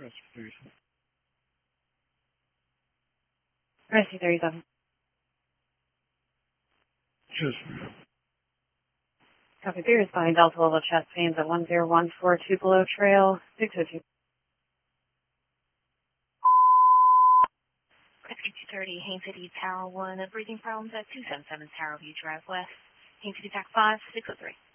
Rescue 37. Cheers. Copy. Beer is behind Delta Level chest pains at 10142 below trail 602. Rescue 230, Haines City Tower 1, breathing problems at 277 Tower View Drive West. Haines City TAC 5, 603.